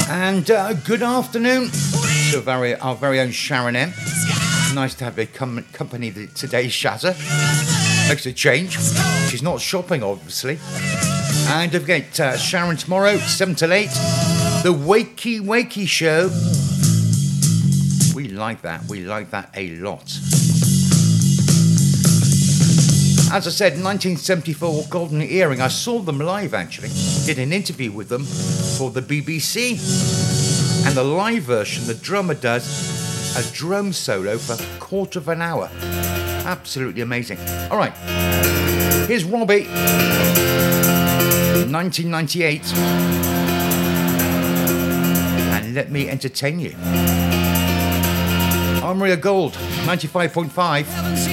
And good afternoon to our very own Sharon M. Nice to have a company today, Shazza. Makes a change. She's not shopping, obviously. And don't forget, Sharon tomorrow, 7 till 8. The Wakey Wakey Show. We like that. We like that a lot. As I said, 1974 Golden Earring. I saw them live, actually. Did an interview with them for the BBC. And the live version, the drummer does a drum solo for a quarter of an hour. Absolutely amazing. All right. Here's Robbie. 1998. And let me entertain you. I'm Maria Gold, 95.5.